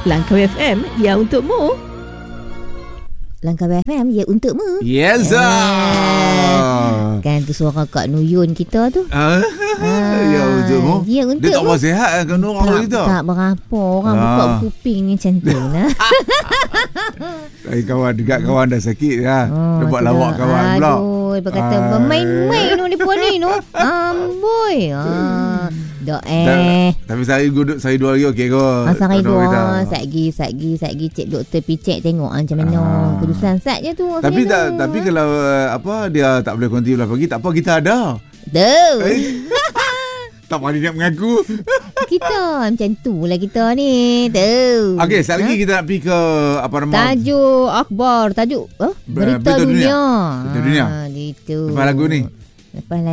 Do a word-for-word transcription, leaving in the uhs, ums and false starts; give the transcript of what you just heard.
Langkawi F M, ya untukmu. Langkawi F M, ya untukmu. Yes, ah. Kan tu suara Kak Nuyun kita tu. Ah, ah, ya untukmu. Ya untukmu. Dia tak mau sihat kan orang kita. Tak berapa orang ah. buka kuping macam tu lah. Saya kawan dekat kawan dah sakit lah. Oh, dia buat lawak kawan pula. Aduh, dia kata bermain-main ni puan ni no. Amboi. Ah. Dok eh. Tapi saya duduk saya dua lagi okey kot. Ah, saya dua, satgi, satgi, satgi cek doktor pi cek tengok macam mana. Ah. Kedudukan sat je tu. Tapi tak, tapi kalau apa dia tak boleh konti belah pagi, tak apa kita ada. Tuh. Tak mahu dia nak mengaku. Kita macam tu lah kita ni. Tuh. Okey, sekali ha? lagi kita nak pergi ke apa nama? Tajuk akhbar, tajuk oh, berita, berita dunia. Berita dunia. Ha, gitu. Lepas lagu ni. Lepas